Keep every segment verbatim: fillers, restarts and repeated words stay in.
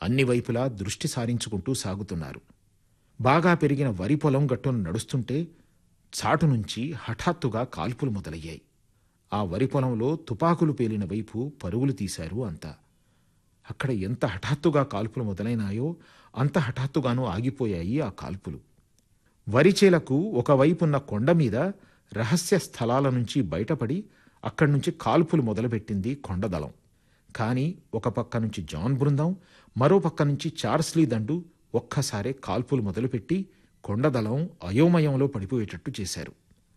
అన్ని వైపులా దృష్టి సారించుకుంటూ సాగుతున్నారు. బాగా పెరిగిన వరి పొలం గట్టును నడుస్తుంటే చాటు నుంచి హఠాత్తుగా కాల్పులు మొదలయ్యాయి. ఆ వరి పొలంలో తుపాకులు పేలిన వైపు పరుగులు తీశారు అంతా. అక్కడ ఎంత హఠాత్తుగా కాల్పులు మొదలైనాయో అంత హఠాత్తుగానూ ఆగిపోయాయి ఆ కాల్పులు. వరిచేలకు ఒకవైపున్న కొండ మీద రహస్య స్థలాల నుంచి బయటపడి అక్కడ్నుంచి కాల్పులు మొదలుపెట్టింది కొండదళం. కాని ఒక పక్క నుంచి జాన్ బృందం, మరో పక్క నుంచి చార్స్లీ దండు ఒక్కసారే కాల్పులు మొదలుపెట్టి కొండదళం అయోమయంలో పడిపోయేటట్టు చేశారు.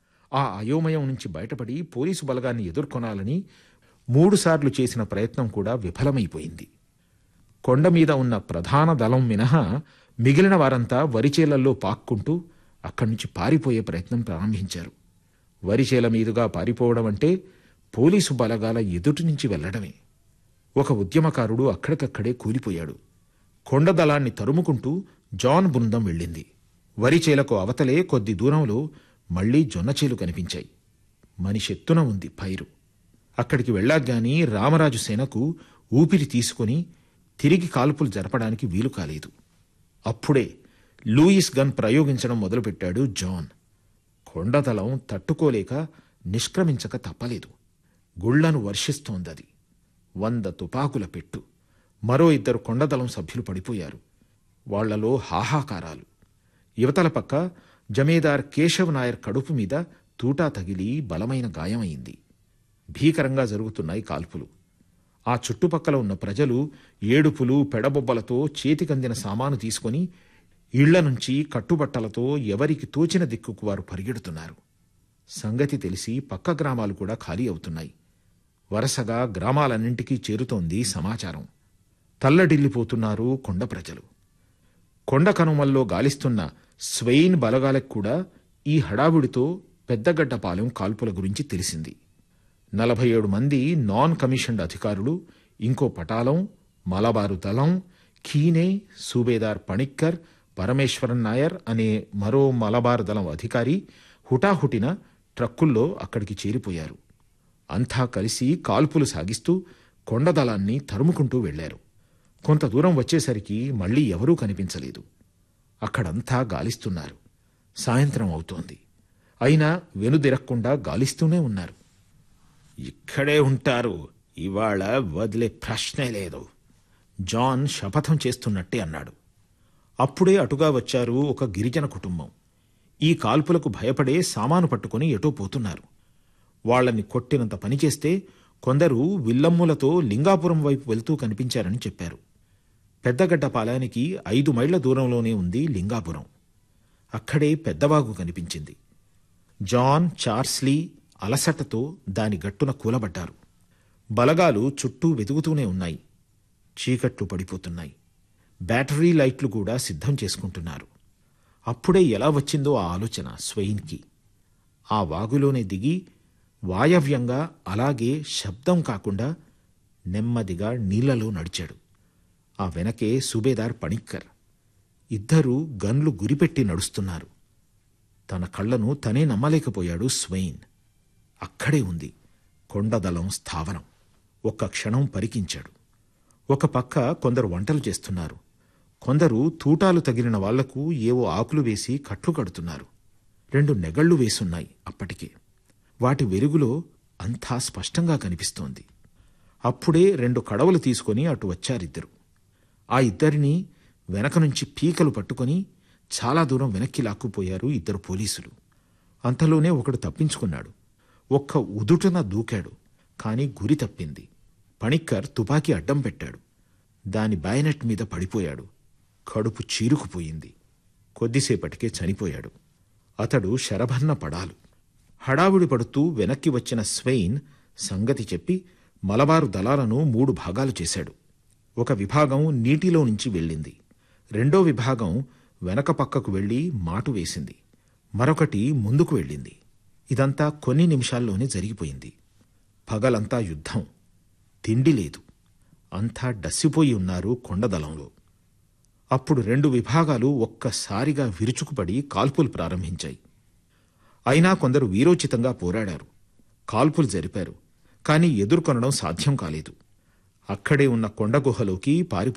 ఆ అయోమయం నుంచి బయటపడి పోలీసు బలగాన్ని ఎదుర్కొనాలని మూడుసార్లు చేసిన ప్రయత్నం కూడా విఫలమైపోయింది. కొండమీద ఉన్న ప్రధాన దళం మినహా మిగిలిన వారంతా వరిచేలల్లో పాక్కుంటూ అక్కడ్నుంచి పారిపోయే ప్రయత్నం ప్రారంభించారు. వరిచేల మీదుగా పారిపోవడం అంటే పోలీసు బలగాల ఎదుటి నుంచి వెళ్లడమే. ఒక ఉద్యమకారుడు అక్కడికక్కడే కూలిపోయాడు. కొండదళాన్ని తరుముకుంటూ జాన్ బృందం వెళ్ళింది. వరిచేలకు అవతలే కొద్ది దూరంలో మళ్లీ జొన్నచేలు కనిపించాయి. మనిషెత్తున ఉంది పైరు. అక్కడికి వెళ్ళాగ్గాని రామరాజు సేనకు ఊపిరి తీసుకుని తిరిగి కాల్పులు జరపడానికి వీలు కాలేదు. అప్పుడే లూయిస్ గన్ ప్రయోగించడం మొదలుపెట్టాడు జాన్. కొండదళం తట్టుకోలేక నిష్క్రమించక తప్పలేదు. గుళ్లను వర్షిస్తోందది. వంద తుపాకుల పెట్టు. మరో ఇద్దరు కొండదళం సభ్యులు పడిపోయారు. వాళ్లలో హాహాకారాలు. యువతల పక్క జమీదార్ కేశవ్ నాయర్ కడుపు మీద తూటా తగిలి బలమైన గాయమైంది. భీకరంగా జరుగుతున్నాయి కాల్పులు. ఆ చుట్టుపక్కల ఉన్న ప్రజలు ఏడుపులు పెడబొబ్బలతో చేతికందిన సామాను తీసుకొని ఇళ్ల నుంచి కట్టుబట్టలతో ఎవరికి తోచిన దిక్కుకు వారు పరిగెడుతున్నారు. సంగతి తెలిసి పక్క గ్రామాలు కూడా ఖాళీ అవుతున్నాయి. వరుసగా గ్రామాలన్నింటికీ చేరుతోంది సమాచారం. తల్లడిల్లిపోతున్నారు కొండ ప్రజలు. కొండ కనుమల్లో గాలిస్తున్న స్వెయిన్ బలగాలకు కూడా ఈ హడావుడితో పెద్దగడ్డపాలెం కాల్పుల గురించి తెలిసింది. నలభై ఏడు మంది నాన్ కమిషన్డ్ అధికారులు, ఇంకో పటాలం, మలబారు దళం, ఖీనే, సూబేదార్ పణిక్కర్, పరమేశ్వరన్ నాయర్ అనే మరో మలబార్ దళం అధికారి హుటాహుటిన ట్రక్కుల్లో అక్కడికి చేరిపోయారు. అంతా కలిసి కాల్పులు సాగిస్తూ కొండదళాన్ని తరుముకుంటూ వెళ్లారు. కొంత దూరం వచ్చేసరికి మళ్లీ ఎవరూ కనిపించలేదు. అక్కడంతా గాలిస్తున్నారు. సాయంత్రం అవుతోంది. అయినా వెనుదిరక్కుండా గాలిస్తూనే ఉన్నారు. ఇక్కడే ఉంటారు, ఇవాళ వదిలే ప్రశ్నే లేదు, జాన్ శపథం చేస్తున్నట్టే అన్నాడు. అప్పుడే అటుగా వచ్చారు ఒక గిరిజన కుటుంబం. ఈ కాల్పులకు భయపడే సామాను పట్టుకుని ఎటో పోతున్నారు. వాళ్లని కొట్టినంత పనిచేస్తే కొందరు విల్లమ్ములతో లింగాపురం వైపు వెళ్తూ కనిపించారని చెప్పారు. పెద్దగడ్డపాలెనికి ఐదు మైళ్ల దూరంలోనే ఉంది లింగాపురం. అక్కడే పెద్దవాగు కనిపించింది. జాన్, చార్స్లీ అలసటతో దాని గట్టున కూలబడ్డారు. బలగాలు చుట్టూ వెతుకుతూనే ఉన్నాయి. చీకట్లు పడిపోతున్నాయి. బ్యాటరీ లైట్లు కూడా సిద్ధం చేసుకుంటున్నారు. అప్పుడే ఎలా వచ్చిందో ఆ ఆలోచన స్వెయిన్కి. ఆ వాగులోనే దిగి వాయవ్యంగా అలాగే శబ్దం కాకుండా నెమ్మదిగా నీళ్లలో నడిచాడు. ఆ వెనకే సుబేదార్ పణిక్కర్. ఇద్దరూ గన్లు గురిపెట్టి నడుస్తున్నారు. తన కళ్లను తనే నమ్మలేకపోయాడు స్వెయిన్. అక్కడే ఉంది కొండదళం స్థావరం. ఒక్క క్షణం పరికించాడు. ఒక పక్క కొందరు వంటలు చేస్తున్నారు. కొందరు తూటాలు తగిలిన వాళ్లకు ఏవో ఆకులు వేసి కట్లు కడుతున్నారు. రెండు నెగళ్లు వేసున్నాయి అప్పటికే. వాటి వెలుగులో అంతా స్పష్టంగా కనిపిస్తోంది. అప్పుడే రెండు కడవలు తీసుకుని అటు వచ్చారిద్దరు. ఆ ఇద్దరినీ వెనక నుంచి పీకలు పట్టుకొని చాలా దూరం వెనక్కి లాక్కుపోయారు ఇద్దరు పోలీసులు. అంతలోనే ఒకడు తప్పించుకున్నాడు. ఒక్క ఉదుటున దూకాడు. కాని గురి తప్పింది. పణిక్కర్ తుపాకీ అడ్డం పెట్టాడు. దాని బాయనెట్ మీద పడిపోయాడు. కడుపు చీరుకుపోయింది. కొద్దిసేపటికే చనిపోయాడు. అతడు శరభన్న పడాలు. హడావుడి పడుతూ వెనక్కి వచ్చిన స్వెయిన్ సంగతి చెప్పి మలబారు దళాలను మూడు భాగాలు చేశాడు. ఒక విభాగం నీటిలో నుంచి వెళ్ళింది. రెండో విభాగం వెనక పక్కకు వెళ్లి మాటు వేసింది. మరొకటి ముందుకు వెళ్ళింది. ఇదంతా కొన్ని నిమిషాల్లోనే జరిగిపోయింది. పగలంతా యుద్ధం. తిండి లేదు. అంతా డస్సిపోయి ఉన్నారు కొండదళంలో. అప్పుడు రెండు విభాగాలు ఒక్కసారిగా విరుచుకుపడి కాల్పులు ప్రారంభించాయి. అయినా కొందరు వీరోచితంగా పోరాడారు. కాల్పులు జరిపారు. కాని ఎదుర్కొనడం సాధ్యం కాలేదు. అక్కడే ఉన్న కొండగుహలోకి పారిపోయారు.